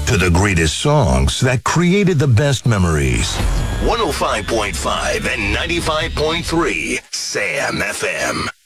to the greatest songs that created the best memories. 105.5 and 95.3 Sam FM.